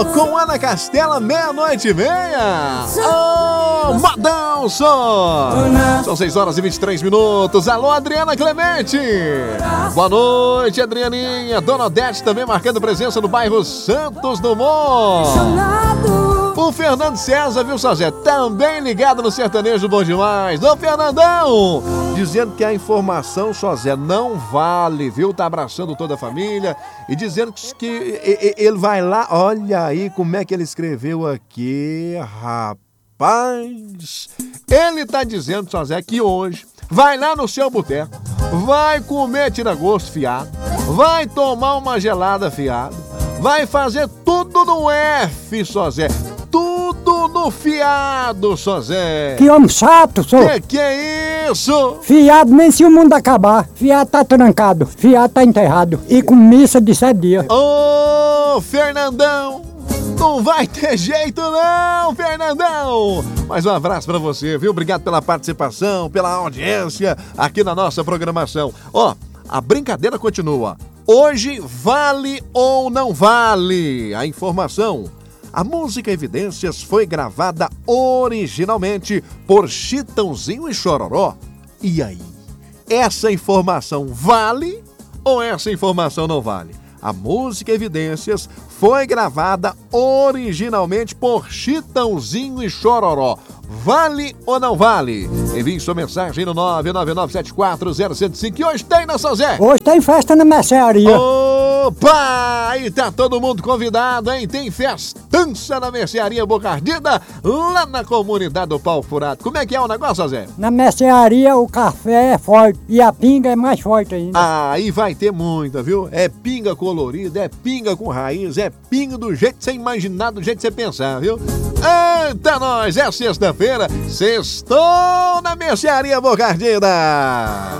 com Ana Castela, 00:30. Ô, modão só! São 6h23. Alô, Adriana Clemente. Boa noite, Adrianinha. Dona Odete também marcando presença no bairro Santos Dumont. O Fernando César, viu, só Zé? Também ligado no sertanejo bom demais. Ô, Fernandão! Dizendo que a informação, só Zé, não vale, viu? Tá abraçando toda a família e dizendo que ele vai lá. Olha aí como é que ele escreveu aqui, rapaz. Ele tá dizendo, só Zé, que hoje vai lá no seu boteco, vai comer tira-gosto fiado, vai tomar uma gelada fiado, vai fazer tudo no F, só Zé. Tudo no fiado, só Zé. Que homem chato, sou. Que é isso? Fiado nem se o mundo acabar. Fiado tá trancado, fiado tá enterrado. E com missa de 7 dias. Ô, Fernandão, não vai ter jeito não, Fernandão. Mais um abraço pra você, viu? Obrigado pela participação, pela audiência aqui na nossa programação. Ó, a brincadeira continua. Hoje vale ou não vale? A informação: a música Evidências foi gravada originalmente por Chitãozinho e Chororó. E aí? Essa informação vale ou essa informação não vale? A música Evidências foi gravada originalmente por Chitãozinho e Chororó. Vale ou não vale? Envie sua mensagem no 999740105. E hoje tem, né, São Zé? Hoje tem festa na mercearia. Opa! E tá todo mundo convidado, hein? Tem festança na mercearia Bocardida, lá na comunidade do Pau Furado. Como é que é o negócio, Zé? Na mercearia o café é forte e a pinga é mais forte ainda. Aí vai ter muita, viu? É pinga colorida, é pinga com raiz, é pinga do jeito que você imaginar, do jeito que você pensar, viu? Eita, nós! É sexta-feira, sextou na mercearia Bocardida!